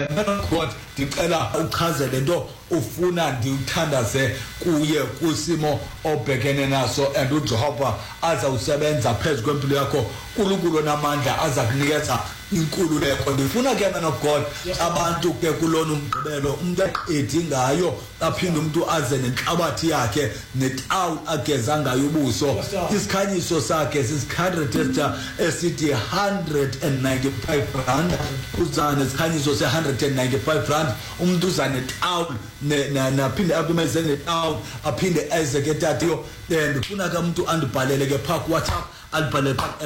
Man of God, ndicela uchaze lento ufuna ndiwuthandaze kuye kusimo obhekene naso and uJehova azawusebenza phezu kwempilo yakho uNkulunkulu namandla azakunikeza inkululeko. Ndifuna ke man of God abantu ke kulona umgqibelo umuntu edingayo aphinde umuntu aze nenhlabathi yakhe netawul ageza ngayo ubuso. Isikhanyiso sakhe sisikhandretesta esithi 195 rand. Uzane isikhanyiso se 195 rand. Umuntu uzane netawul naphinde akumeze netawul aphinde eze ke tatiyo. Ndifuna ke umuntu andibhalele ke phak WhatsApp alibhalele